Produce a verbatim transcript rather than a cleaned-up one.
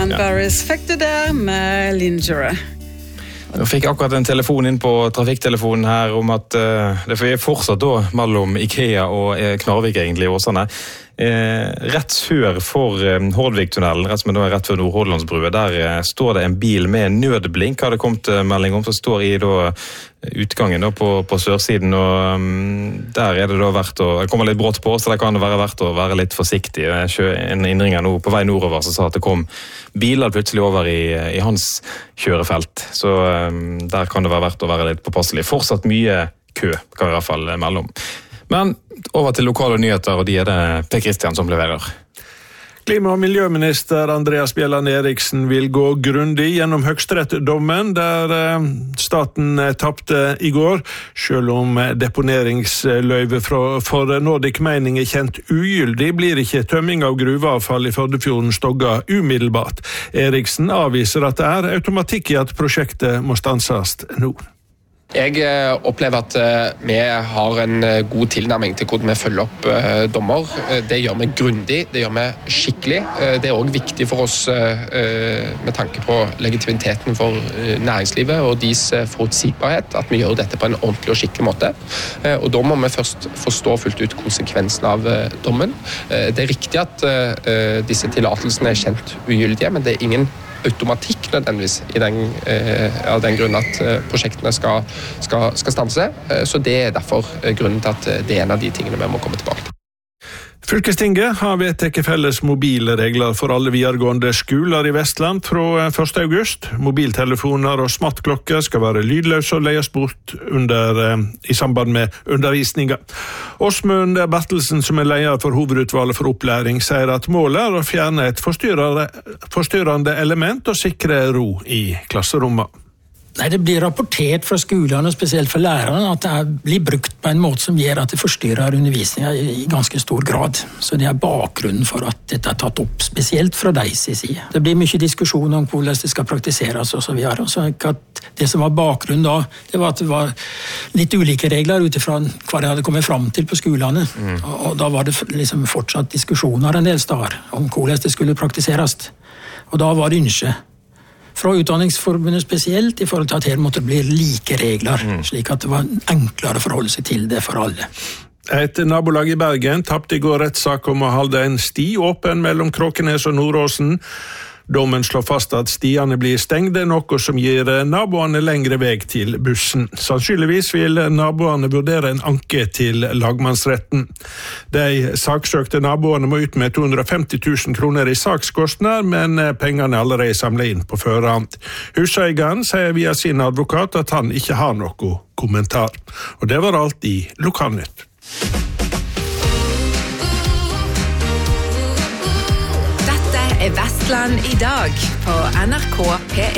Dan ja. Barris fikk du der med Lingerie. Jeg fikk akkurat en telefon inn på trafikktelefonen her om at uh, det er fortsatt da mellom IKEA og uh, Knarvik egentlig i Åsane. Uh, rett sør for uh, Hordviktunnelen, rett som er rett før Nordhordlandsbrua, der uh, står det en bil med nødblink, har det kommet uh, melding om, som står i da, utgangen da, på, på sørsiden, og um, der er det da verdt å, det kommer litt brått på, så det kan det være verdt å være litt forsiktig. En innringer nå på vei nordover som sa at det kom biler plutselig over i, i hans kjørefelt, så um, der kan det være verdt å være litt påpasselig. Fortsatt mye kø, kan vi i hvert fall melde om. Men over til lokale nyheter, og de er det Per Kristian som leverer. Klima- og miljøminister Andreas Bjelland Eriksen vil gå grundig gjennom høgsterettsdommen der staten tapte i går, selv om deponeringsløyve for Nordic Mining er kjent ugyldig, blir ikke tømming av gruveavfall i Førdefjorden stogga umiddelbart. Eriksen avviser at det er automatikk i at prosjektet må stanses nå. Jeg opplever at vi har en god tilnærming til hvordan vi følger opp dommer. Det gjør vi grundig, det gjør vi skikkelig. Det er også viktig for oss med tanke på legitimiteten for næringslivet og deres forutsigbarhet, at vi gjør dette på en ordentlig og skikkelig måte. Og da må vi først forstå fullt ut konsekvensen av dommen. Det er riktig at disse tillatelsene er kjent ugyldige, men det er ingen automatikk nødvendigvis i den, eh, av den grunn at eh, prosjektene skal, skal, skal stanse. Eh, så det er derfor eh, grunnen til at det er en av de tingene vi må komme tilbake til. Fylkestinget har vedtatt felles mobilregler for alle videregående skoler i Vestland fra første august. Mobiltelefoner og smartklokker skal være lydløse og leies bort under, i samband med undervisninga. Åsmund Bertelsen, som er leder for hovedutvalget for opplæring, sier at målet er å fjerne et forstyrrende element og sikre ro i klasserommet. Nei, det blir rapportert fra skolene, spesielt for lærerne, at det blir brukt på en måte som gjør at det forstyrrer undervisningen i ganske stor grad. Så det er bakgrunnen for at dette er tatt opp, spesielt fra deres side. Det blir mye diskusjon om hvordan det skal praktiseres og så videre. Så at det som var bakgrunnen da, det var at det var litt ulike regler utifra hva det hadde kommet fram til på skolene. Mm. Og da var det liksom fortsatt diskusjoner en del steder om hvordan det skulle praktiseres. Og da var det ønske fra Utdanningsforbundet spesielt, i forhold til at her måtte det bli like regler, mm. slik at det var enklere å forholde seg til det for alle. Et nabolag i Bergen tappte i går rettssak om å holde en sti åpen mellom Kråkenes og Nordåsen. Dommen slår fast at stiene blir stengde, noe som gir naboene lengre vei til bussen. Sannsynligvis vil naboene vurdere en anke til lagmannsretten. De saksøkte naboene må ut med to hundre og femti tusen kroner i sakskostnad, men pengene er allerede samlet inn på førehånd. Huseieren sier via sin advokat at han ikke har noe kommentar. Og det var alt i Lokalnytt. Vestland i dag på N R K P